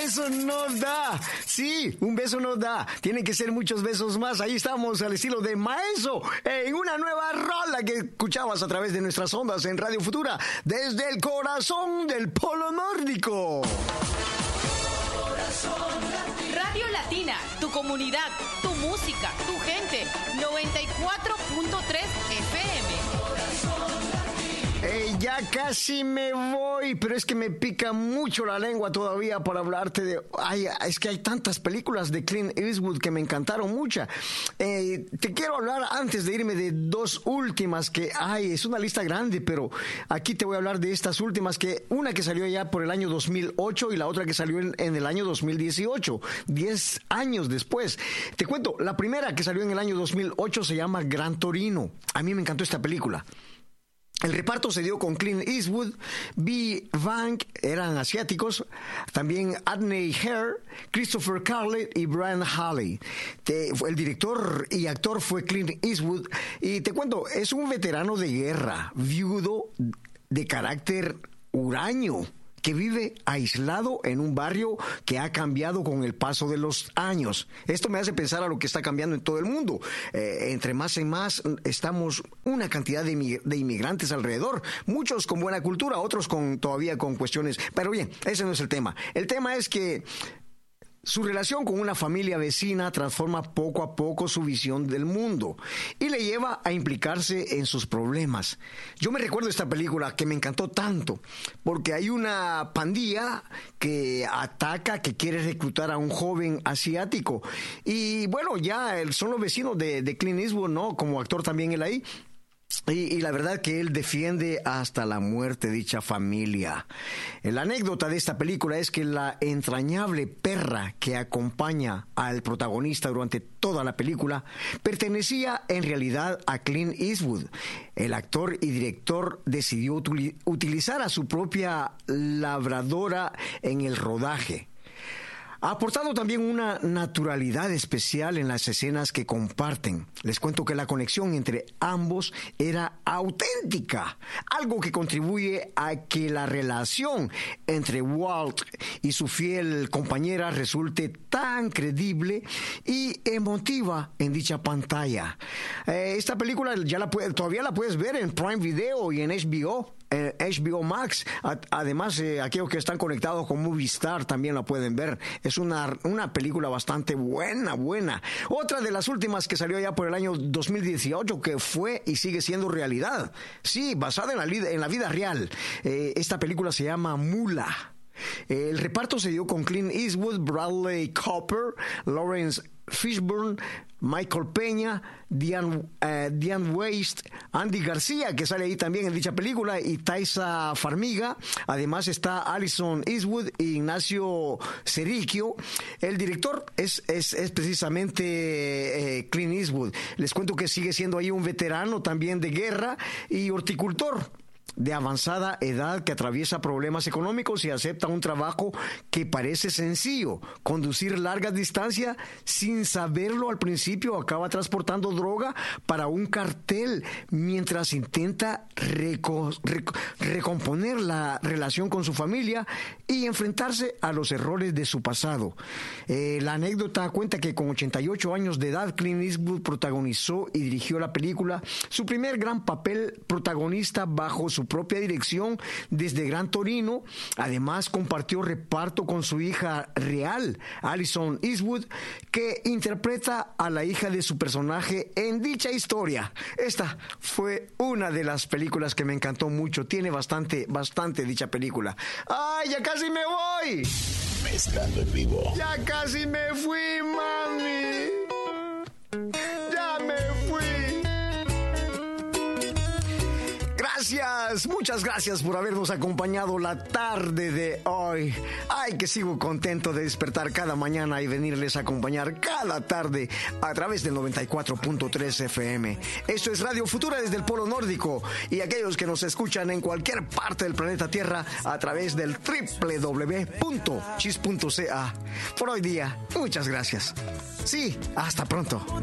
beso no da. Sí, un beso no da. Tienen que ser muchos besos más. Ahí estamos al estilo de Maeso en una nueva rola que escuchabas a través de nuestras ondas en Radio Futura desde el corazón del Polo Nórdico. Radio Latina, tu comunidad, tu música, tu gente. 94.3 FM. Ya casi me voy, pero es que me pica mucho la lengua todavía por hablarte de... es que hay tantas películas de Clint Eastwood que me encantaron muchas. Te quiero hablar antes de irme de dos últimas que hay. Es una lista grande, pero aquí te voy a hablar de estas últimas, que una que salió ya por el año 2008 y la otra que salió en el año 2018, 10 años después. Te cuento, la primera que salió en el año 2008 se llama Gran Torino. A mí me encantó esta película. El reparto se dio con Clint Eastwood, B. Vang, eran asiáticos, también Adney Hare, Christopher Carlett y Brian Halley. El director y actor fue Clint Eastwood, y te cuento, es un veterano de guerra, viudo, de carácter huraño, que vive aislado en un barrio que ha cambiado con el paso de los años. Esto me hace pensar a lo que está cambiando en todo el mundo. Entre más y más estamos una cantidad de inmigrantes alrededor, muchos con buena cultura, otros todavía con cuestiones. Pero bien, ese no es el tema. El tema es que su relación con una familia vecina transforma poco a poco su visión del mundo y le lleva a implicarse en sus problemas. Yo me recuerdo esta película que me encantó tanto porque hay una pandilla que ataca, que quiere reclutar a un joven asiático. Y bueno, ya son los vecinos de Clint Eastwood, ¿no? Como actor también él ahí. Y la verdad que él defiende hasta la muerte dicha familia. La anécdota de esta película es que la entrañable perra que acompaña al protagonista durante toda la película pertenecía en realidad a Clint Eastwood. El actor y director decidió utilizar a su propia labradora en el rodaje. Ha aportado también una naturalidad especial en las escenas que comparten. Les cuento que la conexión entre ambos era auténtica, algo que contribuye a que la relación entre Walt y su fiel compañera resulte tan creíble y emotiva en dicha pantalla. Esta película todavía la puedes ver en Prime Video y en HBO Max. Además, aquellos que están conectados con Movistar también la pueden ver. Es una película bastante buena. Otra de las últimas que salió ya por el año 2018, que fue y sigue siendo realidad. Sí, basada en la vida real. Esta película se llama Mula. El reparto se dio con Clint Eastwood, Bradley Cooper, Lawrence Fishburne, Michael Peña, Diane Weist, Andy García, que sale ahí también en dicha película, y Taissa Farmiga. Además está Alison Eastwood e Ignacio Cericchio. El director es precisamente Clint Eastwood. Les cuento que sigue siendo ahí un veterano también de guerra y horticultor de avanzada edad que atraviesa problemas económicos y acepta un trabajo que parece sencillo. Conducir largas distancias sin saberlo al principio acaba transportando droga para un cartel mientras intenta recomponer la relación con su familia y enfrentarse a los errores de su pasado. La anécdota cuenta que con 88 años de edad Clint Eastwood protagonizó y dirigió la película, su primer gran papel protagonista bajo su propia dirección desde Gran Torino. Además compartió reparto con su hija real, Alison Eastwood, que interpreta a la hija de su personaje en dicha historia. Esta fue una de las películas que me encantó mucho. Tiene bastante dicha película. ¡Ay, ya casi me voy! Mezclando en vivo. Ya casi me fui, mami. Ya me fui. Gracias, muchas gracias por habernos acompañado la tarde de hoy. Ay, que sigo contento de despertar cada mañana y venirles a acompañar cada tarde a través del 94.3 FM. Esto es Radio Futura desde el Polo Nórdico, y aquellos que nos escuchan en cualquier parte del planeta Tierra a través del www.chis.ca. Por hoy día, muchas gracias. Sí, hasta pronto.